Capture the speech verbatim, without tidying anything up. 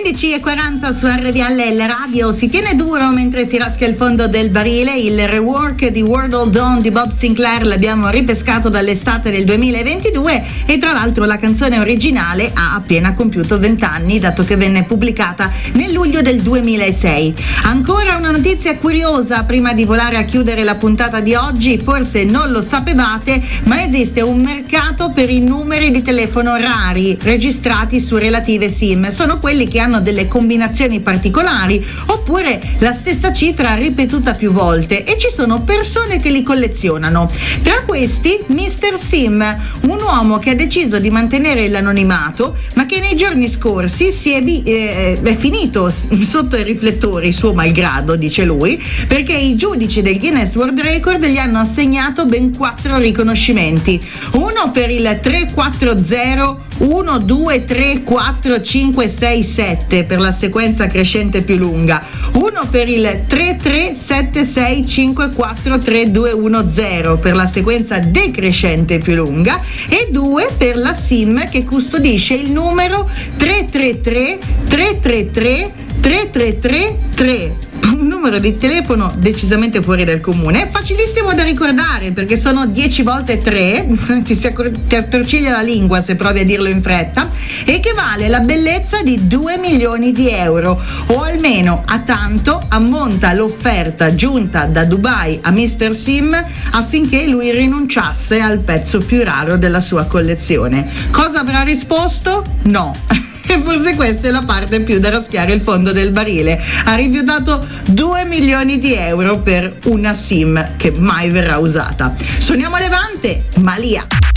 quindici e quaranta su R D L, il radio si tiene duro mentre si raschia il fondo del barile. Il rework di World Hold On di Bob Sinclair l'abbiamo ripescato dall'estate del duemilaventidue e tra l'altro la canzone originale ha appena compiuto venti anni, dato che venne pubblicata nel luglio del duemilasei. Ancora una notizia curiosa prima di volare a chiudere la puntata di oggi: forse non lo sapevate, ma esiste un mercato per i numeri di telefono rari registrati su relative SIM. Sono quelli che hanno delle combinazioni particolari oppure la stessa cifra ripetuta più volte, e ci sono persone che li collezionano. Tra questi mister Sim, un uomo che ha deciso di mantenere l'anonimato ma che nei giorni scorsi si è, bi- eh, è finito sotto i riflettori, suo malgrado, dice lui, perché i giudici del Guinness World Record gli hanno assegnato ben quattro riconoscimenti: uno per il tre quattro zero uno due tre quattro cinque sei sette per la sequenza crescente più lunga, uno per il tre tre sette sei cinque quattro tre due uno zero per la sequenza decrescente più lunga, e due per la SIM che custodisce il numero tre tre tre tre tre tre tre tre tre tre. Un numero di telefono decisamente fuori dal comune, facilissimo da ricordare perché sono dieci volte tre, ti si accor- ti attorciglia la lingua se provi a dirlo in fretta, e che vale la bellezza di due milioni di euro, o almeno a tanto ammonta l'offerta giunta da Dubai a mister Sim affinché lui rinunciasse al pezzo più raro della sua collezione. Cosa avrà risposto? No. E forse questa è la parte più da raschiare il fondo del barile. Ha rifiutato due milioni di euro per una SIM che mai verrà usata. Suoniamo Levante, Malia.